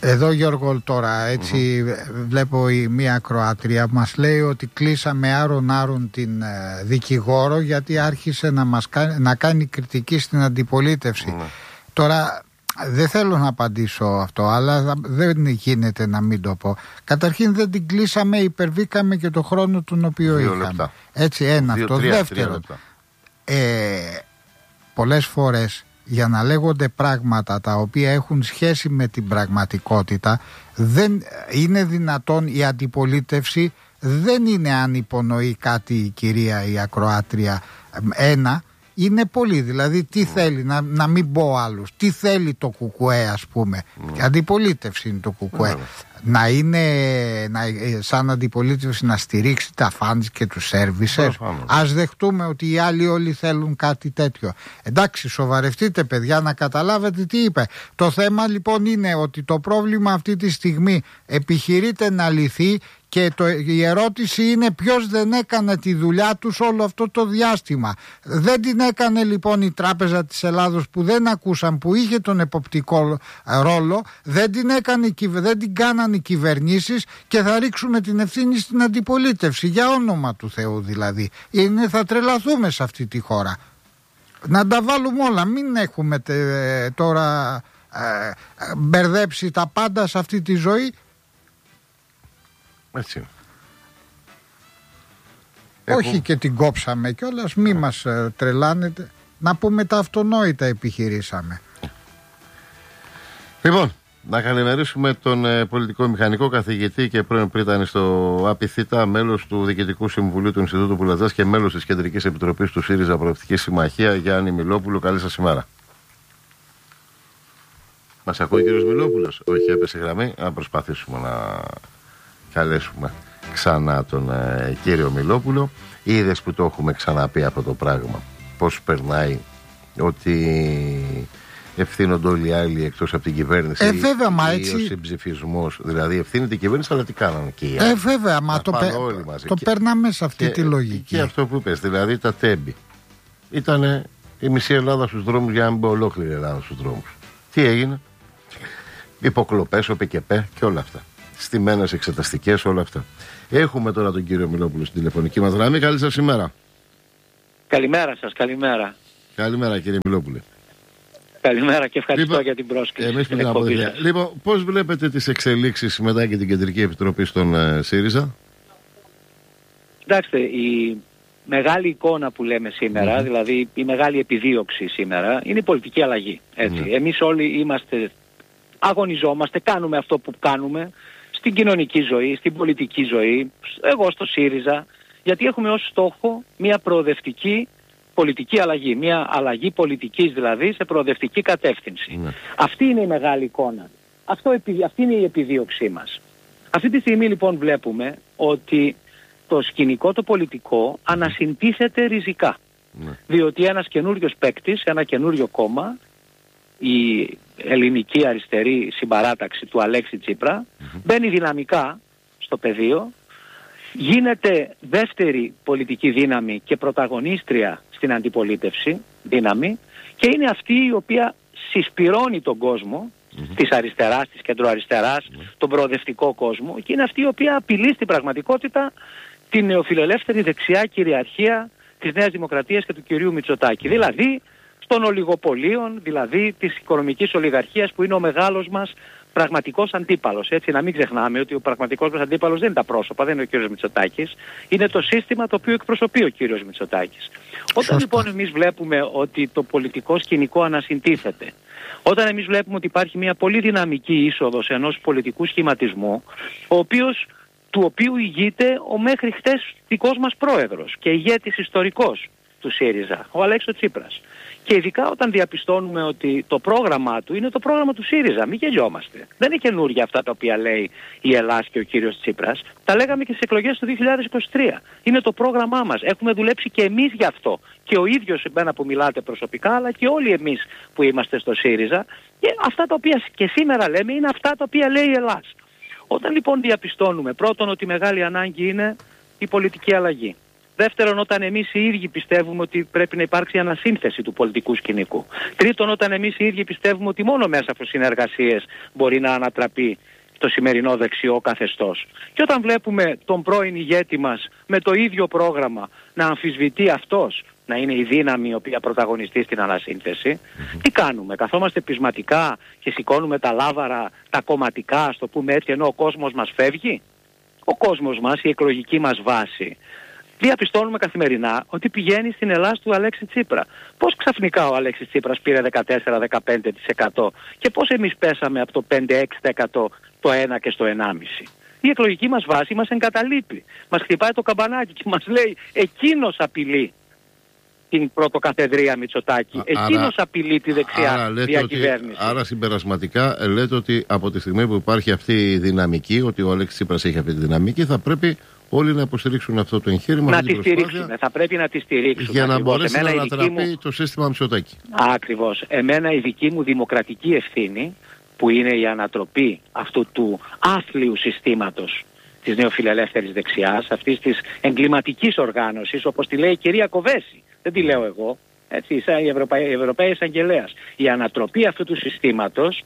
Εδώ Γιώργο τώρα έτσι βλέπω μία ακροάτρια που μας λέει ότι κλείσαμε άρον την δικηγόρο γιατί άρχισε να κάνει κριτική στην αντιπολίτευση. Τώρα δεν θέλω να απαντήσω αυτό, αλλά δεν γίνεται να μην το πω. Καταρχήν δεν την κλείσαμε, υπερβήκαμε και το χρόνο τον οποίο είχαμε. Έτσι ένα αυτό. Δεύτερο, πολλές φορές για να λέγονται πράγματα τα οποία έχουν σχέση με την πραγματικότητα, δεν είναι δυνατόν η αντιπολίτευση, δεν είναι αν υπονοεί κάτι η κυρία η ακροάτρια. Είναι πολύ, δηλαδή τι θέλει, να μην πω άλλους, τι θέλει το ΚΚΕ ας πούμε, αντιπολίτευση είναι το ΚΚΕ, να είναι σαν αντιπολίτευση να στηρίξει τα φαντς και τους σέρβισες. Ας δεχτούμε ότι οι άλλοι όλοι θέλουν κάτι τέτοιο. Εντάξει, σοβαρευτείτε παιδιά, να καταλάβετε τι είπε. Το θέμα λοιπόν είναι ότι το πρόβλημα αυτή τη στιγμή επιχειρείται να λυθεί. Και η ερώτηση είναι ποιος δεν έκανε τη δουλειά του όλο αυτό το διάστημα. Δεν την έκανε λοιπόν η Τράπεζα της Ελλάδος που δεν ακούσαν, που είχε τον εποπτικό ρόλο. Δεν την κάνανε οι κυβερνήσεις και θα ρίξουμε την ευθύνη στην αντιπολίτευση. Για όνομα του Θεού δηλαδή. Θα τρελαθούμε σε αυτή τη χώρα. Να τα βάλουμε όλα. Μην έχουμε τώρα μπερδέψει τα πάντα σε αυτή τη ζωή. Έτσι. Όχι και την κόψαμε κιόλας, μη μας τρελάνετε. Να πούμε τα αυτονόητα επιχειρήσαμε. Λοιπόν, να καλημερίσουμε τον πολιτικό μηχανικό καθηγητή και πρώην πρίτανη στο ΑΠΙΘΙΤΑ, μέλος του Διοικητικού Συμβουλίου του Ινστιτούτου Πουλατζάς και μέλος της Κεντρικής Επιτροπής του ΣΥΡΙΖΑ Προοδευτική Συμμαχία, Γιάννη Μιλόπουλο. Καλή σας ημέρα. Μας ακούει ο κύριος Μιλόπουλος? Όχι, έπεσε γραμμή. Να προσπαθήσουμε να καλέσουμε ξανά τον κύριο Μιλόπουλο. Είδες που το έχουμε ξαναπεί αυτό το πράγμα, πώς περνάει, ότι ευθύνονται όλοι οι άλλοι εκτός από την κυβέρνηση. Βέβαια, μα έτσι. Ο συμψηφισμός, δηλαδή ευθύνεται η κυβέρνηση, αλλά τι κάνανε και οι άλλοι. Βέβαια, μα το περνάμε σε αυτή τη λογική. Και αυτό που είπες, δηλαδή τα τέμπη. Ήτανε η μισή Ελλάδα στους δρόμους, για να μην πω ολόκληρη Ελλάδα στους δρόμους. Τι έγινε? Υποκλοπές, ο ΠΚΠ και όλα αυτά. Στημένες εξεταστικές, όλα αυτά. Έχουμε τώρα τον κύριο Μιλόπουλο στην τηλεφωνική μας γραμμή. Καλή σας ημέρα. Καλημέρα σας, καλημέρα. Καλημέρα κύριε Μιλόπουλε. Καλημέρα και ευχαριστώ για την πρόσκληση. Εμείς που την αποδεχτούμε. Λοιπόν, πώς βλέπετε τις εξελίξεις μετά και την Κεντρική Επιτροπή στον ΣΥΡΙΖΑ? Κοιτάξτε, η μεγάλη εικόνα που λέμε σήμερα, δηλαδή η μεγάλη επιδίωξη σήμερα, είναι η πολιτική αλλαγή. Εμείς όλοι αγωνιζόμαστε, κάνουμε αυτό που κάνουμε στην κοινωνική ζωή, στην πολιτική ζωή, εγώ στο ΣΥΡΙΖΑ, γιατί έχουμε ως στόχο μια προοδευτική πολιτική αλλαγή, μια αλλαγή πολιτικής δηλαδή σε προοδευτική κατεύθυνση. Αυτή είναι η μεγάλη εικόνα. Αυτή είναι η επιδίωξή μας. Αυτή τη στιγμή λοιπόν βλέπουμε ότι το σκηνικό το πολιτικό ανασυντίθεται ριζικά. Διότι ένας καινούριος παίκτης, ένα καινούριο κόμμα, η ελληνική αριστερή συμπαράταξη του Αλέξη Τσίπρα, μπαίνει δυναμικά στο πεδίο, γίνεται δεύτερη πολιτική δύναμη και πρωταγωνίστρια στην αντιπολίτευση δύναμη, και είναι αυτή η οποία συσπυρώνει τον κόσμο της αριστεράς, της κεντροαριστεράς, τον προοδευτικό κόσμο, και είναι αυτή η οποία απειλεί στην πραγματικότητα την νεοφιλελεύθερη δεξιά κυριαρχία της Νέας Δημοκρατίας και του κυρίου Μητσοτάκη. Δηλαδή των ολιγοπολίων, δηλαδή της οικονομικής ολιγαρχίας, που είναι ο μεγάλος μας πραγματικός αντίπαλος. Έτσι, να μην ξεχνάμε ότι ο πραγματικός μας αντίπαλος δεν είναι τα πρόσωπα, δεν είναι ο κύριος Μητσοτάκης, είναι το σύστημα το οποίο εκπροσωπεί ο κύριος Μητσοτάκης. Όταν λοιπόν εμείς βλέπουμε ότι το πολιτικό σκηνικό ανασυντίθεται, όταν εμείς βλέπουμε ότι υπάρχει μια πολύ δυναμική είσοδος ενός πολιτικού σχηματισμού, του οποίου ηγείται ο μέχρι χτες δικός μας πρόεδρος και ηγέτης ιστορικός του ΣΥΡΙΖΑ, ο Αλέξης Τσίπρας. Και ειδικά όταν διαπιστώνουμε ότι το πρόγραμμά του είναι το πρόγραμμα του ΣΥΡΙΖΑ, μην γελιόμαστε. Δεν είναι καινούργια αυτά τα οποία λέει η Ελλάς και ο κύριος Τσίπρας. Τα λέγαμε και στις εκλογές του 2023. Είναι το πρόγραμμά μας. Έχουμε δουλέψει και εμείς γι' αυτό. Και ο ίδιος εμένα που μιλάτε προσωπικά, αλλά και όλοι εμείς που είμαστε στο ΣΥΡΙΖΑ. Και αυτά τα οποία και σήμερα λέμε είναι αυτά τα οποία λέει η Ελλάς. Όταν λοιπόν διαπιστώνουμε πρώτον ότι μεγάλη ανάγκη είναι η πολιτική αλλαγή. Δεύτερον, όταν εμείς οι ίδιοι πιστεύουμε ότι πρέπει να υπάρξει ανασύνθεση του πολιτικού σκηνικού. Τρίτον, όταν εμείς οι ίδιοι πιστεύουμε ότι μόνο μέσα από συνεργασίες μπορεί να ανατραπεί το σημερινό δεξιό καθεστώς. Και όταν βλέπουμε τον πρώην ηγέτη μας με το ίδιο πρόγραμμα να αμφισβητεί αυτός να είναι η δύναμη η οποία πρωταγωνιστεί στην ανασύνθεση, τι κάνουμε? Καθόμαστε πεισματικά και σηκώνουμε τα λάβαρα, τα κομματικά, ας το πούμε έτσι, ενώ ο κόσμος μας φεύγει? Ο κόσμος μας, η εκλογική μας βάση, διαπιστώνουμε καθημερινά ότι πηγαίνει στην Ελλάδα του Αλέξη Τσίπρα. Πώς ξαφνικά ο Αλέξης Τσίπρας πήρε 14-15% και πώς εμείς πέσαμε από το 5-6% το 1 και στο 1,5%. Η εκλογική μας βάση μας εγκαταλείπει. Μας χτυπάει το καμπανάκι και μας λέει εκείνος απειλεί την πρωτοκαθεδρία Μητσοτάκη. Εκείνος απειλεί τη δεξιά διακυβέρνηση. Άρα συμπερασματικά λέτε ότι από τη στιγμή που υπάρχει αυτή η δυναμική, ότι ο Αλέξης Τσίπρας έχει αυτή τη δυναμική, θα πρέπει όλοι να υποστηρίξουν αυτό το εγχείρημα. Να τη στηρίξουμε. Θα πρέπει να τη στηρίξουμε. Για να μπορέσει να ανατραπεί το σύστημα Μητσοτάκη. Ακριβώς. Εμένα η δική μου δημοκρατική ευθύνη, που είναι η ανατροπή αυτού του άθλιου συστήματος της νεοφιλελεύθερης δεξιάς, αυτής της εγκληματικής οργάνωσης, όπως τη λέει η κυρία Κοβέση. Δεν τη λέω εγώ, έτσι, η Ευρωπαϊκή Εισαγγελέας. Η ανατροπή αυτού του συστήματος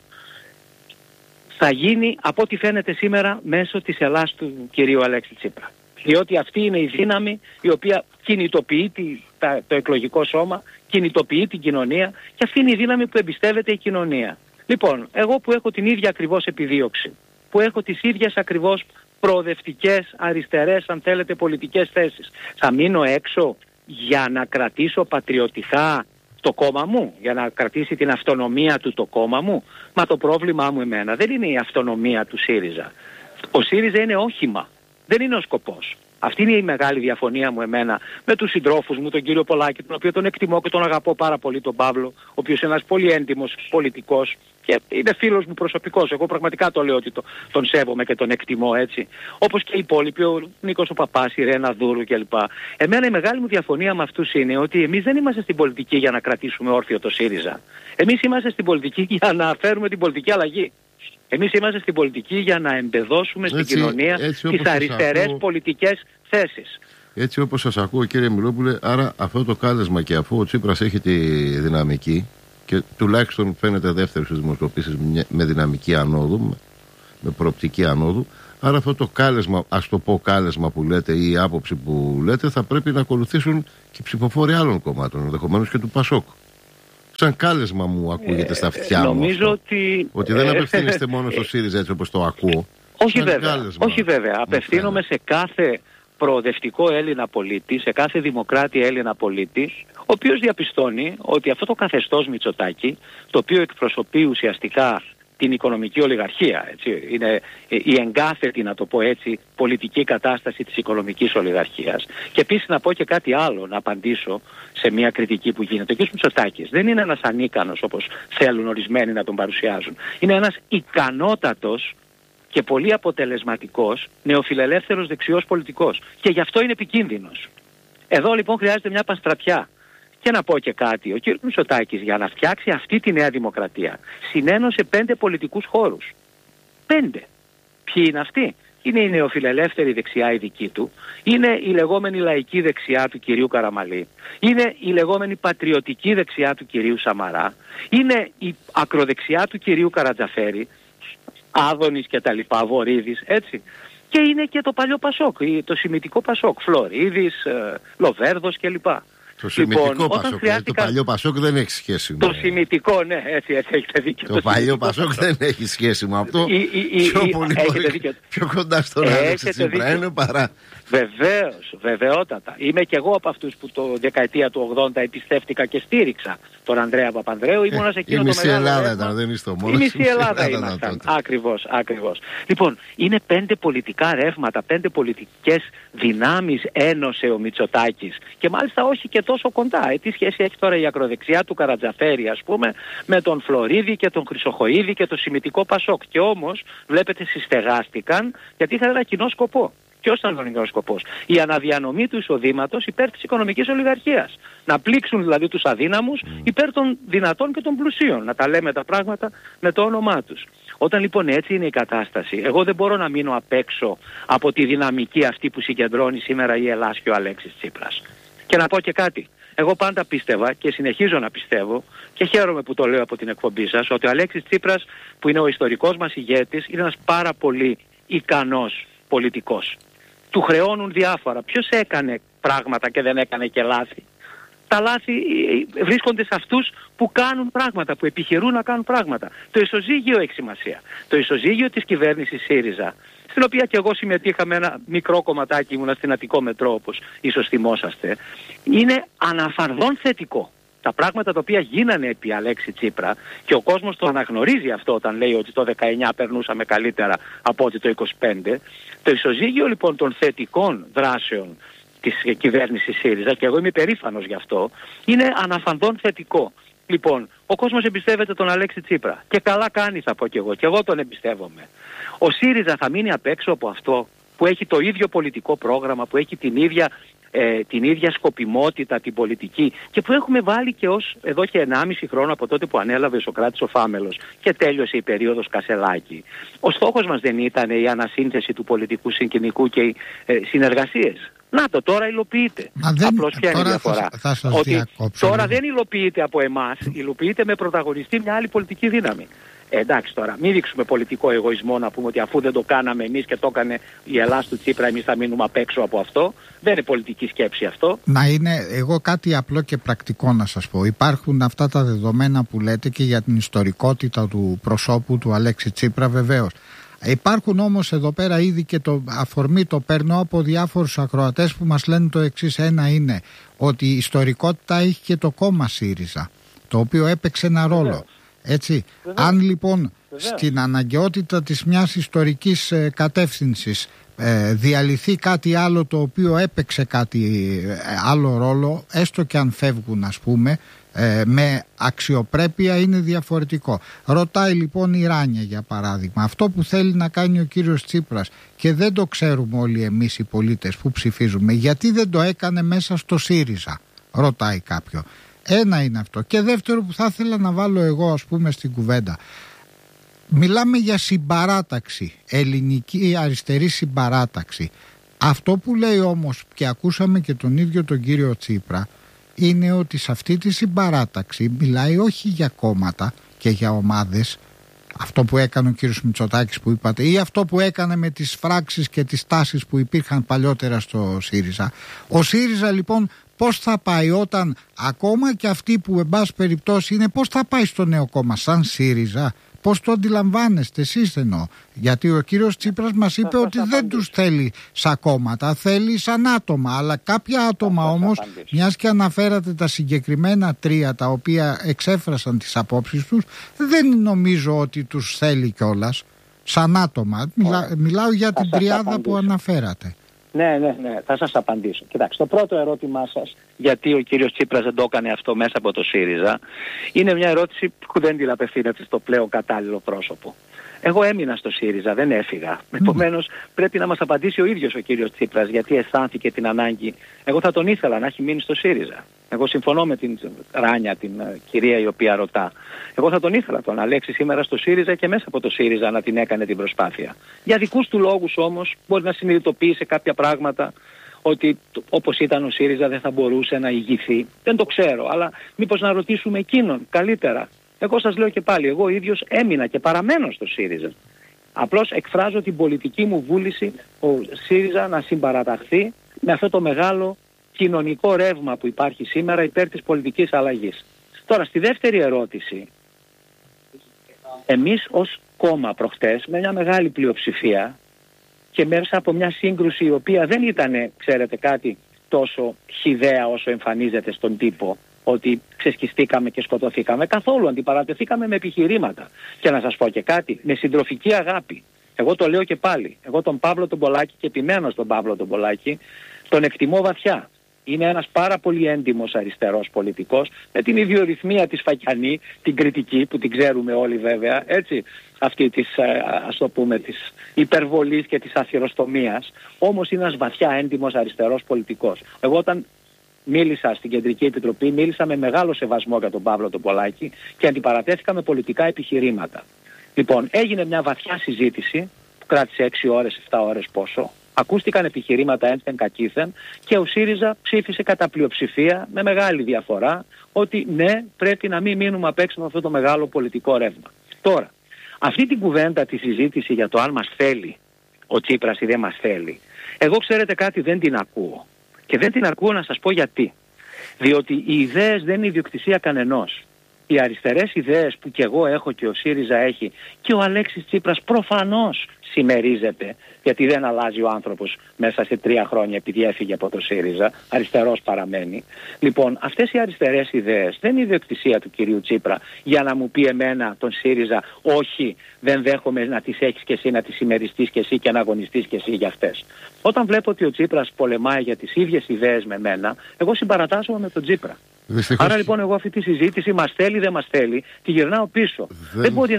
θα γίνει από ό,τι φαίνεται σήμερα μέσω της Ελλάδας του κυρίου Αλέξη Τσίπρα. Διότι αυτή είναι η δύναμη η οποία κινητοποιεί το εκλογικό σώμα, κινητοποιεί την κοινωνία και αυτή είναι η δύναμη που εμπιστεύεται η κοινωνία. Λοιπόν, εγώ που έχω την ίδια ακριβώς επιδίωξη, που έχω τις ίδιες ακριβώς προοδευτικές, αριστερές, αν θέλετε, πολιτικές θέσεις, θα μείνω έξω για να κρατήσω πατριωτικά το κόμμα μου, για να κρατήσει την αυτονομία του το κόμμα μου? Μα το πρόβλημά μου εμένα δεν είναι η αυτονομία του ΣΥΡΙΖΑ. Ο ΣΥΡΙΖΑ είναι όχημα, δεν είναι ο σκοπός. Αυτή είναι η μεγάλη διαφωνία μου εμένα με τους συντρόφους μου, τον κύριο Πολάκη, τον οποίο τον εκτιμώ και τον αγαπώ πάρα πολύ, τον Παύλο, ο οποίος είναι ένας πολύ έντιμος πολιτικός και είναι φίλος μου προσωπικός. Εγώ πραγματικά το λέω ότι τον σέβομαι και τον εκτιμώ, έτσι. Όπως και οι υπόλοιποι, ο Νίκος ο Παπάς, η Ρένα Δούρου κλπ. Εμένα η μεγάλη μου διαφωνία με αυτούς είναι ότι εμείς δεν είμαστε στην πολιτική για να κρατήσουμε όρθιο το ΣΥΡΙΖΑ. Εμείς είμαστε στην πολιτική για να φέρουμε την πολιτική αλλαγή. Εμείς είμαστε στην πολιτική για να εμπεδώσουμε στην κοινωνία τις αριστερές πολιτικές θέσεις. Έτσι όπως σας ακούω, κύριε Μιλόπουλε, άρα αυτό το κάλεσμα, και αφού ο Τσίπρας έχει τη δυναμική και τουλάχιστον φαίνεται δεύτερος στις δημοσκοπήσεις με δυναμική ανόδου, με προοπτική ανόδου, άρα αυτό το κάλεσμα, ας το πω κάλεσμα που λέτε ή η άποψη που λέτε, θα πρέπει να ακολουθήσουν και ψηφοφόροι άλλων κομμάτων, ενδεχομένως και του ΠΑΣΟΚ. Σαν κάλεσμα μου ακούγεται στα αυτιά μου. Νομίζω ότι δεν απευθύνεστε μόνο στο ΣΥΡΙΖΑ έτσι όπως το ακούω. Όχι βέβαια. Απευθύνομαι σε κάθε προοδευτικό Έλληνα πολίτη, σε κάθε δημοκράτη Έλληνα πολίτη, ο οποίος διαπιστώνει ότι αυτό το καθεστώς Μητσοτάκη, το οποίο εκπροσωπεί ουσιαστικά την οικονομική ολιγαρχία, έτσι, είναι η εγκάθετη, να το πω έτσι, πολιτική κατάσταση της οικονομικής ολιγαρχίας. Και επίσης να πω και κάτι άλλο, να απαντήσω σε μια κριτική που γίνεται. Ο κ. Μητσοτάκης δεν είναι ένας ανίκανος όπως θέλουν ορισμένοι να τον παρουσιάζουν. Είναι ένας ικανότατος και πολύ αποτελεσματικός νεοφιλελεύθερος δεξιός πολιτικός. Και γι' αυτό είναι επικίνδυνος. Εδώ λοιπόν χρειάζεται μια παστρατιά. Και να πω και κάτι, ο κ. Μητσοτάκης για να φτιάξει αυτή τη νέα δημοκρατία συνένωσε 5 πολιτικούς χώρους. 5. Ποιοι είναι αυτοί? Είναι η νεοφιλελεύθερη δεξιά η δική του, είναι η λεγόμενη λαϊκή δεξιά του κυρίου Καραμαλή, είναι η λεγόμενη πατριωτική δεξιά του κυρίου Σαμαρά, είναι η ακροδεξιά του κυρίου Καρατζαφέρη, Άδωνης και τα λοιπά, Βορίδης, έτσι. Και είναι και το παλιό Πασόκ, το σημιτικό Πασόκ, Φλωρίδης, Λοβέρδος κλπ. Το σημιτικό Πασόκ, το παλιό Πασόκ δεν έχει σχέση με... Το σημιτικό, ναι, έτσι έχετε δίκιο. Το παλιό Πασόκ δεν έχει σχέση με αυτό. Πιο κοντά στον Αλέξη Τσίπρα είναι παρά... Βεβαίως, βεβαιότατα. Είμαι και εγώ από αυτούς που το δεκαετία του 80 εμπιστεύτηκα και στήριξα τον Ανδρέα Παπανδρέου. Ήμουνα σε εκείνο το μεγάλο... Η μισή Ελλάδα ήταν, δεν είστε ο μόνος. Η μισή Ελλάδα ήμασταν. Ακριβώς. Λοιπόν, είναι 5 πολιτικά ρεύματα, 5 πολιτικές δυνάμεις ένωσε ο Μητσοτάκης. Και μάλιστα όχι και τόσο κοντά. Τι σχέση έχει τώρα η ακροδεξιά του Καρατζαφέρη, ας πούμε, με τον Φλωρίδη και τον Χρυσοχοΐδη και το σημιτικό Πασόκ. Και όμως, βλέπετε, συστεγάστηκαν γιατί είχαν ένα κοινό σκοπό. Ποιος ήταν ο γενικός σκοπός? Η αναδιανομή του εισοδήματος υπέρ της οικονομικής ολιγαρχίας. Να πλήξουν δηλαδή τους αδύναμους υπέρ των δυνατών και των πλουσίων. Να τα λέμε τα πράγματα με το όνομά τους. Όταν λοιπόν έτσι είναι η κατάσταση, εγώ δεν μπορώ να μείνω απ' έξω από τη δυναμική αυτή που συγκεντρώνει σήμερα η Ελλάς και ο Αλέξης Τσίπρας. Και να πω και κάτι. Εγώ πάντα πίστευα και συνεχίζω να πιστεύω και χαίρομαι που το λέω από την εκπομπή σας, ότι ο Αλέξης Τσίπρας, που είναι ο ιστορικός μας ηγέτης, είναι ένας πάρα πολύ ικανός πολιτικός. Του χρεώνουν διάφορα. Ποιος έκανε πράγματα και δεν έκανε και λάθη? Τα λάθη βρίσκονται σε αυτούς που κάνουν πράγματα, που επιχειρούν να κάνουν πράγματα. Το ισοζύγιο έχει σημασία. Το ισοζύγιο της κυβέρνησης ΣΥΡΙΖΑ, στην οποία και εγώ συμμετείχα με ένα μικρό κομματάκι, ήμουνα στην Αττικό Μετρό, όπως ίσως θυμόσαστε, είναι αναφανδόν θετικό. Τα πράγματα τα οποία γίνανε επί Αλέξη Τσίπρα, και ο κόσμος το αναγνωρίζει αυτό όταν λέει ότι το 19 περνούσαμε καλύτερα από ότι το 25, το ισοζύγιο λοιπόν των θετικών δράσεων της κυβέρνησης ΣΥΡΙΖΑ, και εγώ είμαι περήφανος γι' αυτό, είναι αναφανδόν θετικό. Λοιπόν, ο κόσμος εμπιστεύεται τον Αλέξη Τσίπρα και καλά κάνει, θα πω και εγώ τον εμπιστεύομαι. Ο ΣΥΡΙΖΑ θα μείνει απ' έξω από αυτό που έχει το ίδιο πολιτικό πρόγραμμα, που έχει την ίδια σκοπιμότητα, την πολιτική, και που έχουμε βάλει και εδώ και 1,5 χρόνο από τότε που ανέλαβε ο Σωκράτης ο Φάμελος και τέλειωσε η περίοδος Κασελάκη. Ο στόχος μας δεν ήταν η ανασύνθεση του πολιτικού συγκοινικού και οι συνεργασίες? Να το, τώρα υλοποιείται. Απλώς ποια είναι η διαφορά? Ότι τώρα δεν υλοποιείται από εμάς, υλοποιείται με πρωταγωνιστή μια άλλη πολιτική δύναμη. Εντάξει τώρα, μην δείξουμε πολιτικό εγωισμό να πούμε ότι αφού δεν το κάναμε εμείς και το έκανε η Ελλάς του Τσίπρα, εμείς θα μείνουμε απ' έξω από αυτό. Δεν είναι πολιτική σκέψη αυτό. Να είναι εγώ κάτι απλό και πρακτικό να σας πω. Υπάρχουν αυτά τα δεδομένα που λέτε και για την ιστορικότητα του προσώπου του Αλέξη Τσίπρα, βεβαίως. Υπάρχουν όμως εδώ πέρα ήδη, και το αφορμή το παίρνω από διάφορους ακροατές που μας λένε το εξής. Ένα είναι ότι η ιστορικότητα έχει και το κόμμα ΣΥΡΙΖΑ, το οποίο έπαιξε ένα ρόλο. Έτσι. Αν λοιπόν στην αναγκαιότητα της μιας ιστορικής κατεύθυνσης διαλυθεί κάτι άλλο το οποίο έπαιξε κάτι άλλο ρόλο, έστω και αν φεύγουν ας πούμε με αξιοπρέπεια, είναι διαφορετικό. Ρωτάει λοιπόν η Ράνια για παράδειγμα, αυτό που θέλει να κάνει ο κύριος Τσίπρας και δεν το ξέρουμε όλοι εμείς οι πολίτες που ψηφίζουμε, γιατί δεν το έκανε μέσα στο ΣΥΡΙΖΑ, ρωτάει κάποιο. Ένα είναι αυτό. Και δεύτερο που θα ήθελα να βάλω εγώ ας πούμε στην κουβέντα, μιλάμε για συμπαράταξη, ελληνική αριστερή συμπαράταξη. Αυτό που λέει όμως, και ακούσαμε και τον ίδιο τον κύριο Τσίπρα, είναι ότι σε αυτή τη συμπαράταξη μιλάει όχι για κόμματα και για ομάδες, αυτό που έκανε ο κύριος Μητσοτάκης που είπατε, ή αυτό που έκανε με τις φράξεις και τις τάσεις που υπήρχαν παλιότερα στο ΣΥΡΙΖΑ. Ο ΣΥΡΙΖΑ λοιπόν πώς θα πάει, όταν ακόμα και αυτοί που εν πάση περιπτώσει είναι, πώς θα πάει στο νέο κόμμα σαν ΣΥΡΙΖΑ? Πώς το αντιλαμβάνεστε εσείς εννοώ? Γιατί ο κύριος Τσίπρας μας είπε ότι δεν τους θέλει σαν κόμματα, θέλει σαν άτομα. Αλλά κάποια άτομα όμως, μιας και αναφέρατε τα συγκεκριμένα τρία τα οποία εξέφρασαν τις απόψεις τους, δεν νομίζω ότι τους θέλει κιόλας σαν άτομα. Μιλάω για την τριάδα που αναφέρατε. Ναι, θα σας απαντήσω. Κοιτάξτε, το πρώτο ερώτημά σας, γιατί ο κύριος Τσίπρας δεν το έκανε αυτό μέσα από το ΣΥΡΙΖΑ, είναι μια ερώτηση που δεν την απευθύνεται στο πλέον κατάλληλο πρόσωπο. Εγώ έμεινα στο ΣΥΡΙΖΑ, δεν έφυγα. Επομένως, πρέπει να μας απαντήσει ο ίδιος ο κύριος Τσίπρας, γιατί αισθάνθηκε την ανάγκη. Εγώ θα τον ήθελα να έχει μείνει στο ΣΥΡΙΖΑ. Εγώ συμφωνώ με την Ράνια, την κυρία η οποία ρωτά. Εγώ θα τον ήθελα τον Αλέξη σήμερα στο ΣΥΡΙΖΑ και μέσα από το ΣΥΡΙΖΑ να την έκανε την προσπάθεια. Για δικούς του λόγους όμως μπορεί να συνειδητοποιήσει κάποια πράγματα, ότι όπως ήταν ο ΣΥΡΙΖΑ δεν θα μπορούσε να ηγηθεί. Δεν το ξέρω, αλλά μήπως να ρωτήσουμε εκείνον καλύτερα. Εγώ σας λέω και πάλι, εγώ ίδιος έμεινα και παραμένω στο ΣΥΡΙΖΑ. Απλώς εκφράζω την πολιτική μου βούληση ο ΣΥΡΙΖΑ να συμπαραταχθεί με αυτό το μεγάλο κοινωνικό ρεύμα που υπάρχει σήμερα υπέρ της πολιτικής αλλαγής. Τώρα, στη δεύτερη ερώτηση, εμείς ως κόμμα προχτές με μια μεγάλη πλειοψηφία και μέσα από μια σύγκρουση η οποία δεν ήταν, ξέρετε κάτι, τόσο χυδαία όσο εμφανίζεται στον τύπο, ότι ξεσκιστήκαμε και σκοτωθήκαμε, καθόλου αντιπαρατεθήκαμε με επιχειρήματα. Και να σας πω και κάτι, με συντροφική αγάπη. Εγώ το λέω και πάλι. Εγώ τον Παύλο τον Πολάκη, και επιμένω στον Παύλο τον Πολάκη, τον εκτιμώ βαθιά. είναι ένας πάρα πολύ έντιμος αριστερός πολιτικός, με την ιδιορυθμία της Φακιανή, την κριτική που την ξέρουμε όλοι βέβαια, έτσι, αυτή της, ας το πούμε, της υπερβολής και της αθυροστομίας, όμως είναι ένας βαθιά έντιμος αριστερός πολιτικός. Εγώ όταν μίλησα στην Κεντρική Επιτροπή, μίλησα με μεγάλο σεβασμό για τον Παύλο τον Πολάκη και αντιπαρατέθηκα με πολιτικά επιχειρήματα. Λοιπόν, έγινε μια βαθιά συζήτηση που κράτησε 6 ώρες, 7 ώρες πόσο. Ακούστηκαν επιχειρήματα ένθεν κακήθεν και ο ΣΥΡΙΖΑ ψήφισε κατά πλειοψηφία με μεγάλη διαφορά ότι ναι, πρέπει να μην μείνουμε απ' έξω με αυτό το μεγάλο πολιτικό ρεύμα. Τώρα, αυτή την κουβέντα, τη συζήτηση για το αν μας θέλει ο Τσίπρας ή δεν μας θέλει, εγώ ξέρετε κάτι, δεν την ακούω. Και δεν την ακούω να σας πω γιατί. Διότι οι ιδέες δεν είναι ιδιοκτησία κανενός. Οι αριστερές ιδέες που και εγώ έχω και ο ΣΥΡΙΖΑ έχει και ο Αλέξης Τσίπρας προφανώς συμμερίζεται, γιατί δεν αλλάζει ο άνθρωπος μέσα σε 3 χρόνια επειδή έφυγε από το ΣΥΡΙΖΑ, αριστερός παραμένει. Λοιπόν, αυτές οι αριστερές ιδέες δεν είναι ιδιοκτησία του κυρίου Τσίπρα για να μου πει εμένα τον ΣΥΡΙΖΑ όχι, δεν δέχομαι να τις έχεις και εσύ, να τις συμμεριστείς και εσύ και να αγωνιστείς και εσύ για αυτές. Όταν βλέπω ότι ο Τσίπρας πολεμάει για τις ίδιες ιδέες με μένα, εγώ συμπαρατάσσομαι με τον Τσίπρα. Δυστυχώς. Άρα λοιπόν εγώ αυτή τη συζήτηση μας θέλει δεν μας θέλει, τη γυρνάω πίσω. Δεν μπορεί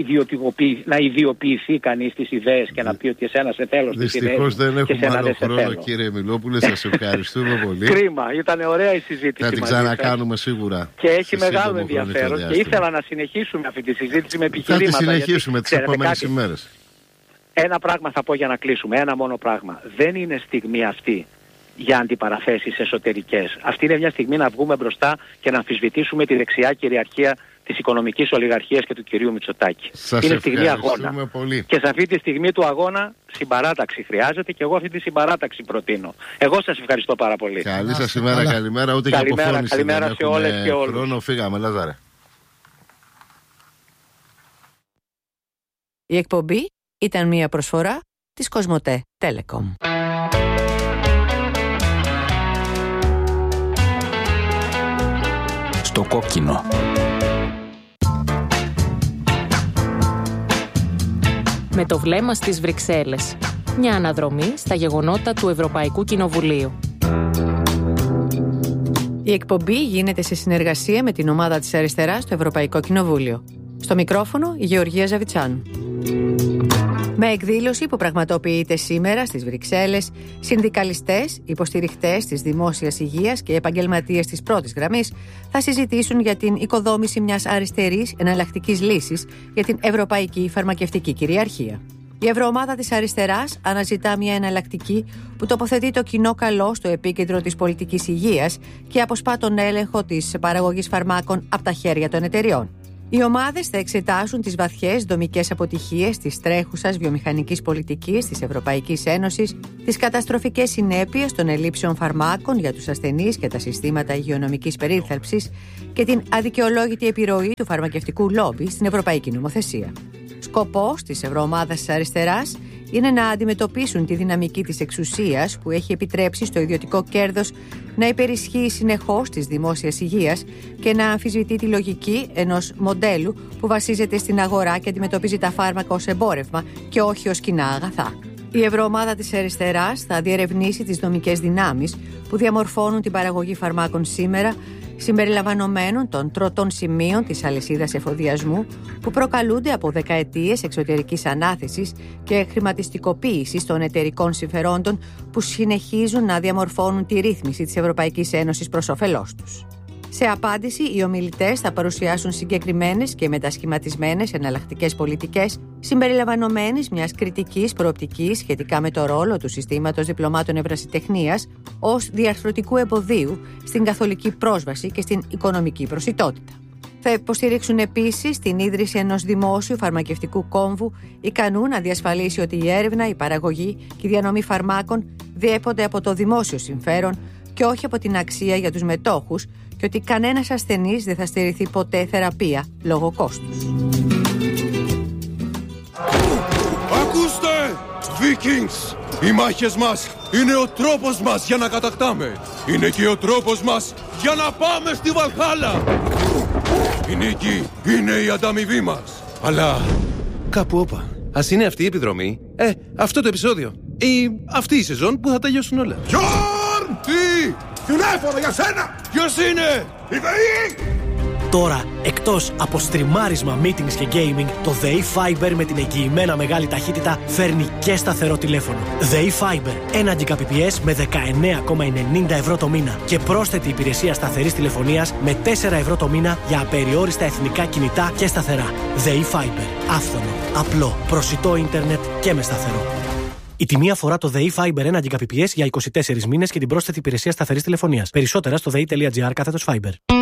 να ιδιοποιηθεί κανείς τις ιδέες και να πει ότι εσένα σε θέλω στις ιδέες. Δυστυχώς δεν έχουμε άλλο χρόνο, κύριε Μιλόπουλε, σας ευχαριστούμε πολύ. Κρίμα, ήταν ωραία η συζήτηση. Θα την ξανακάνουμε σίγουρα. Και έχει μεγάλο ενδιαφέρον και ήθελα να συνεχίσουμε αυτή τη συζήτηση με επιχειρήματα. Θα τη συνεχίσουμε τις επόμενες ημέρες. Ένα πράγμα θα πω για να κλείσουμε, ένα μόνο πράγμα. Δεν είναι στιγμή αυτή για αντιπαραθέσεις εσωτερικές. Αυτή είναι μια στιγμή να βγούμε μπροστά και να αμφισβητήσουμε τη δεξιά κυριαρχία της οικονομικής ολιγαρχίας και του κυρίου Μητσοτάκη. Είναι στιγμή αγώνα. Πολύ. Και σε αυτή τη στιγμή του αγώνα συμπαράταξη χρειάζεται και εγώ αυτή τη συμπαράταξη προτείνω. Εγώ σας ευχαριστώ πάρα πολύ. Καλή σας ημέρα, καλημέρα. Ούτε καλημέρα, και αποφώνηση καλημέρα δεν σε όλες και όλους. Χρόνο, φύγαμε, Λάζαρε. Η εκπομπή ήταν μια προσφορά της Κοσμοτέ Telecom. Στο κόκκινο. Με το βλέμμα στις Βρυξέλλες. Μια αναδρομή στα γεγονότα του Ευρωπαϊκού Κοινοβουλίου. Η εκπομπή γίνεται σε συνεργασία με την ομάδα της αριστεράς στο Ευρωπαϊκό Κοινοβούλιο. Στο μικρόφωνο η Γεωργία Ζαβιτσάνου. Με εκδήλωση που πραγματοποιείται σήμερα στις Βρυξέλλες, συνδικαλιστές, υποστηριχτές της δημόσιας υγείας και επαγγελματίες της πρώτης γραμμής θα συζητήσουν για την οικοδόμηση μιας αριστερής εναλλακτικής λύσης για την ευρωπαϊκή φαρμακευτική κυριαρχία. Η Ευρωομάδα της Αριστεράς αναζητά μια εναλλακτική που τοποθετεί το κοινό καλό στο επίκεντρο της πολιτικής υγείας και αποσπά τον έλεγχο της παραγωγής φαρμάκων από τα χέρια των εταιριών. Οι ομάδες θα εξετάσουν τις βαθιές δομικές αποτυχίες της τρέχουσας βιομηχανικής πολιτικής της Ευρωπαϊκής Ένωσης, τις καταστροφικές συνέπειες των ελλείψεων φαρμάκων για τους ασθενείς και τα συστήματα υγειονομικής περίθαλψης και την αδικαιολόγητη επιρροή του φαρμακευτικού λόμπι στην ευρωπαϊκή νομοθεσία. Σκοπός της Ευρωομάδας της Αριστεράς είναι να αντιμετωπίσουν τη δυναμική της εξουσίας που έχει επιτρέψει στο ιδιωτικό κέρδος να υπερισχύει συνεχώς της δημόσιας υγείας και να αμφισβητεί τη λογική ενός μοντέλου που βασίζεται στην αγορά και αντιμετωπίζει τα φάρμακα ως εμπόρευμα και όχι ως κοινά αγαθά. Η Ευρωομάδα της Αριστεράς θα διερευνήσει τις δομικές δυνάμεις που διαμορφώνουν την παραγωγή φαρμάκων σήμερα, συμπεριλαμβανομένων των τροτών σημείων της αλυσίδας εφοδιασμού που προκαλούνται από δεκαετίες εξωτερικής ανάθεσης και χρηματιστικοποίησης των εταιρικών συμφερόντων που συνεχίζουν να διαμορφώνουν τη ρύθμιση της Ευρωπαϊκής Ένωσης προς όφελός τους. Σε απάντηση, οι ομιλητές θα παρουσιάσουν συγκεκριμένες και μετασχηματισμένες εναλλακτικές πολιτικές, συμπεριλαμβανομένης μιας κριτικής προοπτικής σχετικά με το ρόλο του συστήματος διπλωμάτων ευρεσιτεχνίας ως διαρθρωτικού εμποδίου στην καθολική πρόσβαση και στην οικονομική προσιτότητα. Θα υποστηρίξουν επίσης την ίδρυση ενός δημόσιου φαρμακευτικού κόμβου ικανού να διασφαλίσει ότι η έρευνα, η παραγωγή και η διανομή φαρμάκων διέπονται από το δημόσιο συμφέρον και όχι από την αξία για τους μετόχους και ότι κανένας ασθενής δεν θα στερηθεί ποτέ θεραπεία λόγω κόστους. Ακούστε, Vikings! Οι μάχες μας είναι ο τρόπος μας για να κατακτάμε. Είναι και ο τρόπος μας για να πάμε στη Βαλχάλα. Η νίκη είναι η ανταμοιβή μας. Αλλά κάπου όπα. Ας είναι αυτή η επιδρομή, αυτό το επεισόδιο ή αυτή η σεζόν που θα τελειώσουν όλα. Γιόρ! Τι! Τηλέφωνο για σένα! Ποιος είναι? Η ΔΕΗ! Τώρα, εκτός από στριμάρισμα, meetings και gaming, το ΔΕΗ Fiber με την εγγυημένα μεγάλη ταχύτητα φέρνει και σταθερό τηλέφωνο. ΔΕΗ Fiber, 1 Gbps με 19,90 ευρώ το μήνα και πρόσθετη υπηρεσία σταθερής τηλεφωνίας με 4 ευρώ το μήνα για απεριόριστα εθνικά κινητά και σταθερά. ΔΕΗ Fiber, άφθονο, απλό, προσιτό ίντερνετ και με σταθερό. Η τιμή αφορά το ΔΕΗ Fiber 1 Gbps για 24 μήνες και την πρόσθετη υπηρεσία σταθερής τηλεφωνίας. Περισσότερα στο dei.gr/Fiber.